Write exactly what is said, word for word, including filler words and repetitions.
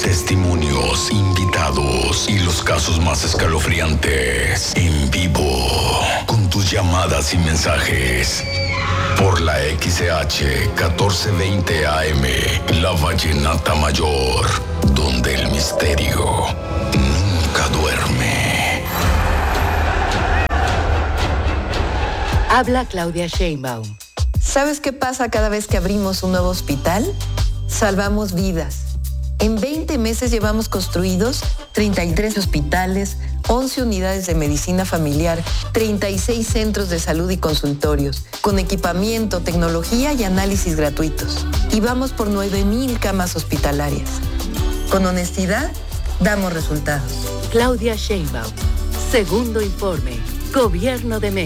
Testimonios, invitados y los casos más escalofriantes en vivo, con tus llamadas y mensajes. Por la X C H catorce veinte A M, La Vallenata Mayor, donde el misterio nunca duerme. Habla Claudia Sheinbaum. ¿Sabes qué pasa cada vez que abrimos un nuevo hospital? Salvamos vidas. En veinte meses llevamos construidos treinta y tres hospitales, once unidades de medicina familiar, treinta y seis centros de salud y consultorios, con equipamiento, tecnología y análisis gratuitos. Y vamos por nueve mil camas hospitalarias. Con honestidad, damos resultados. Claudia Sheinbaum. Segundo informe. Gobierno de México.